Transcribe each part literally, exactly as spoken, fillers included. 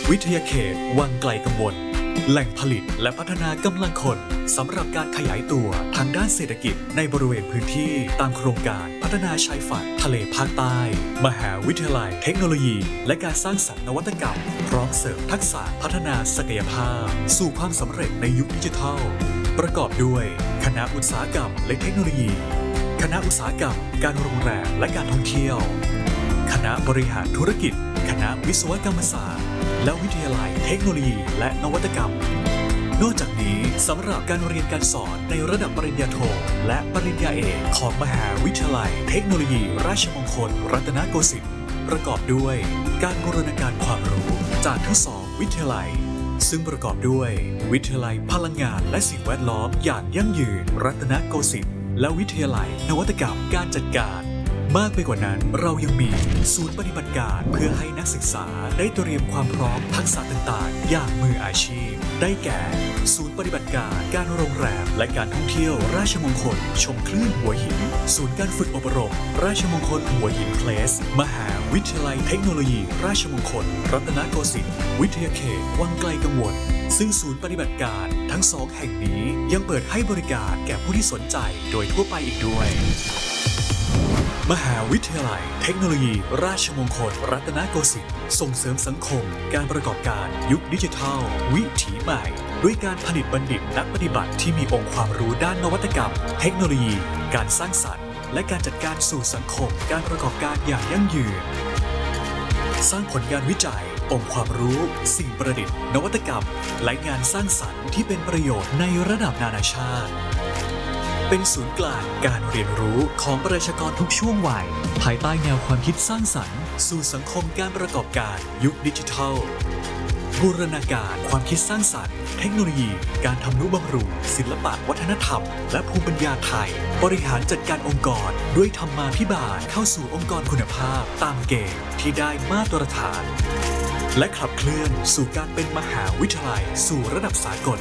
วิทยาเขตวังไกลกังวลแหล่งผลิตและพัฒนากำลังคนสำหรับการขยายตัวทางด้านเศรษฐกิจในบริเวณพื้นที่ตามโครงการพัฒนาชายฝั่งทะเลภาคใต้มหาวิทยาลัยเทคโนโลยีและการสร้างสรรค์นวัตกรรมพร้อมเสริมทักษะพัฒนาศักยภาพสู่ความสำเร็จในยุคดิจิทัลประกอบด้วยคณะอุตสาหกรรมและเทคโนโลยีคณะอุตสาหกรรมการโรงแรมและการท่องเที่ยวคณะบริหารธุรกิจคณะวิศวกรรมศาสตร์และวิทยาลัยเทคโนโลยีและนวัตกรรมนอกจากนี้สำหรับการเรียนการสอนในระดับปริญญาโทและปริญญาเอกของมหาวิทยาลัยเทคโนโลยีราชมงคลรัตนโกสินทร์ประกอบด้วยการบูรณาการความรู้จากทั้งสองวิทยาลัยซึ่งประกอบด้วยวิทยาลัยพลังงานและสิ่งแวดล้อมอย่างยั่งยืนรัตนโกสินทร์และวิทยาลัยนวัตกรรมการจัดการมากไปกว่านั้นเรายังมีศูนย์ปฏิบัติการเพื่อให้นักศึกษาได้เตรียมความพร้อมทักษะต่างๆอย่างมืออาชีพได้แก่ศูนย์ปฏิบัติการการโรงแรมและการท่องเที่ยวราชมงคลชมคลื่นหัวหินศูนย์การฝึกอบรมราชมงคลหัวหินเพลสมหาวิทยาลัยเทคโนโลยีราชมงคลรัตนโกสินทร์วิทยาเขตวังไกลกังวลซึ่งศูนย์ปฏิบัติการทั้งสองแห่งนี้ยังเปิดให้บริการแก่ผู้ที่สนใจโดยทั่วไปอีกด้วยมหาวิทยาลัยเทคโนโลยีราชมงคลรัตนโกสินทร์ส่งเสริมสังคมการประกอบการยุคดิจิทัลวิถีใหม่ด้วยการผลิตบัณฑิตนักปฏิบัติที่มีองค์ความรู้ด้านนวัตกรรมเทคโนโลยีการสร้างสรรค์และการจัดการสู่สังคมการประกอบการอย่างยั่งยืนสร้างผลงานวิจัยองค์ความรู้สิ่งประดิษฐ์นวัตกรรมและงานสร้างสรรค์ที่เป็นประโยชน์ในระดับนานาชาติเป็นศูนย์กลางการเรียนรู้ของประชากรทุกช่วงวัยภายใต้แนวความคิดสร้างสรรค์สู่สังคมการประกอบการยุคดิจิทัลบูรณาการความคิดสร้างสรรค์เทคโนโลยีการทำนุบำรุงศิลปะวัฒนธรรมและภูมิปัญญาไทยบริหารจัดการองค์กรด้วยธรรมาภิบาลเข้าสู่องค์กรคุณภาพตามเกณฑ์ที่ได้มาตรฐานและขับเคลื่อนสู่การเป็นมหาวิทยาลัยสู่ระดับสากล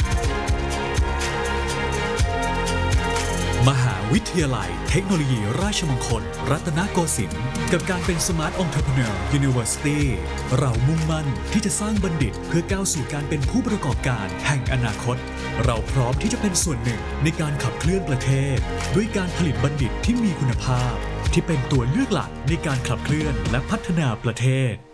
มหาวิทยาลัยเทคโนโลยีราชมงคลรัตนโกสินทร์กับการเป็น Smart Entrepreneur University เรามุ่งมั่นที่จะสร้างบัณฑิตเพื่อก้าวสู่การเป็นผู้ประกอบการแห่งอนาคตเราพร้อมที่จะเป็นส่วนหนึ่งในการขับเคลื่อนประเทศด้วยการผลิตบัณฑิตที่มีคุณภาพที่เป็นตัวเลือกหลักในการขับเคลื่อนและพัฒนาประเทศ